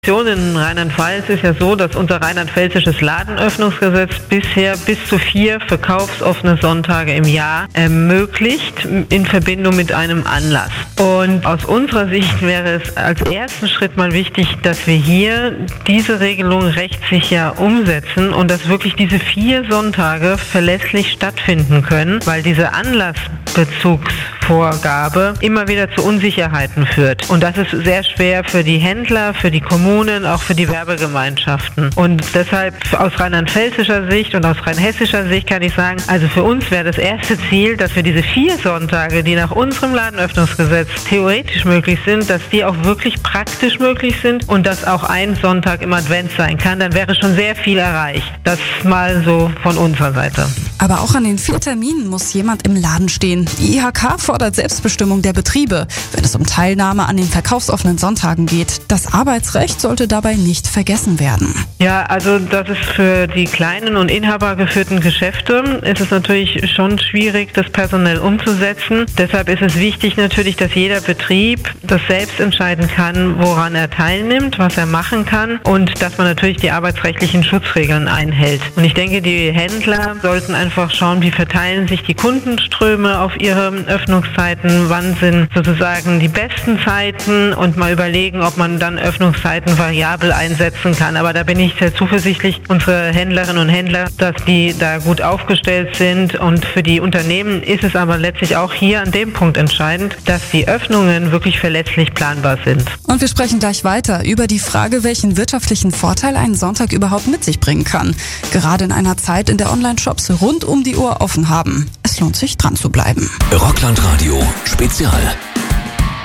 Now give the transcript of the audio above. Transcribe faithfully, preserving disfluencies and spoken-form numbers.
In Rheinland-Pfalz ist ja so, dass unser rheinland-pfälzisches Ladenöffnungsgesetz bisher bis zu vier verkaufsoffene Sonntage im Jahr ermöglicht, in Verbindung mit einem Anlass. Und aus unserer Sicht wäre es als ersten Schritt mal wichtig, dass wir hier diese Regelung rechtssicher umsetzen und dass wirklich diese vier Sonntage verlässlich stattfinden können, weil diese Anlassbezugsvorgabe immer wieder zu Unsicherheiten führt. Und das ist sehr schwer für die Händler, für die Kommunen, auch für die Werbegemeinschaften. Und deshalb aus rheinland-pfälzischer Sicht und aus rheinhessischer Sicht kann ich sagen, also für uns wäre das erste Ziel, dass wir diese vier Sonntage, die nach unserem Ladenöffnungsgesetz theoretisch möglich sind, dass die auch wirklich praktisch möglich sind und dass auch ein Sonntag im Advent sein kann. Dann wäre schon sehr viel erreicht. Das mal so von unserer Seite. Aber auch an den vier Terminen muss jemand im Laden stehen. Die I H K fordert Selbstbestimmung der Betriebe, wenn es um Teilnahme an den verkaufsoffenen Sonntagen geht. Das Arbeitsrecht sollte dabei nicht vergessen werden. Ja, also das ist für die kleinen und inhabergeführten Geschäfte ist es natürlich schon schwierig, das personell umzusetzen. Deshalb ist es wichtig natürlich, dass jeder Betrieb das selbst entscheiden kann, woran er teilnimmt, was er machen kann und dass man natürlich die arbeitsrechtlichen Schutzregeln einhält. Und ich denke, die Händler sollten einfach schauen, wie verteilen sich die Kundenströme auf ihre Öffnungszeiten, wann sind sozusagen die besten Zeiten und mal überlegen, ob man dann Öffnungszeiten variabel einsetzen kann. Aber da bin ich sehr zuversichtlich, unsere Händlerinnen und Händler, dass die da gut aufgestellt sind. Und für die Unternehmen ist es aber letztlich auch hier an dem Punkt entscheidend, dass die Öffnungen wirklich verlässlich planbar sind. Und wir sprechen gleich weiter über die Frage, welchen wirtschaftlichen Vorteil ein Sonntag überhaupt mit sich bringen kann. Gerade in einer Zeit, in der Online-Shops rund um die Uhr offen haben. Es lohnt sich, dran zu bleiben. Rockland Radio Spezial.